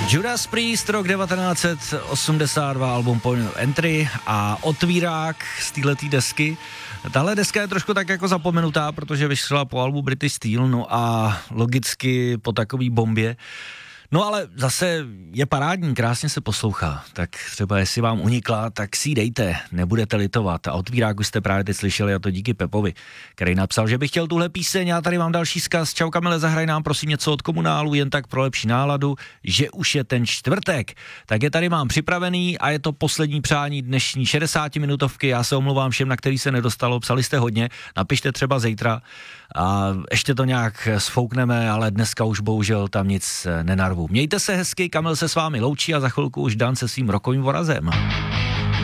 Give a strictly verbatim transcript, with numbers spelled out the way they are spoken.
Judas Priest, rok devatenáct set osmdesát dva, album Point of Entry a otvírák z téhletý desky. Tahle deska je trošku tak jako zapomenutá, protože vyšla po albu British Steel, no a logicky po takový bombě. No ale zase je parádní, krásně se poslouchá, tak třeba jestli vám unikla, tak si ji dejte, nebudete litovat. A otvírák už jste právě teď slyšeli, a to díky Pepovi, který napsal, že by chtěl tuhle píseň. Já tady mám další vzkaz. Čau Kamile, zahraj nám prosím něco od Komunálu, jen tak pro lepší náladu, že už je ten čtvrtek. Tak je tady mám připravený a je to poslední přání dnešní šedesátiminutovky. Já se omlouvám všem, na který se nedostalo, psali jste hodně, napište třeba zítra a ještě to nějak sfoukneme, ale dneska už bohužel tam nic nenarvu. Mějte se hezky, Kamil se s vámi loučí a za chvilku už Dan se svým rokovým vorazem.